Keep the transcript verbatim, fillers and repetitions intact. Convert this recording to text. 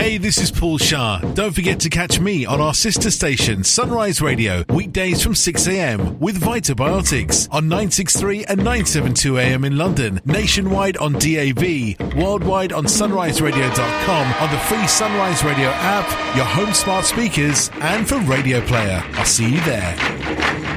Hey, this is Paul Shah. Don't forget to catch me on our sister station, Sunrise Radio, weekdays from six a.m. with Vitobiotics on nine sixty-three and nine seventy-two a m in London, nationwide on D A B, worldwide on sunrise radio dot com, on the free Sunrise Radio app, your home smart speakers, and for Radio Player. I'll see you there.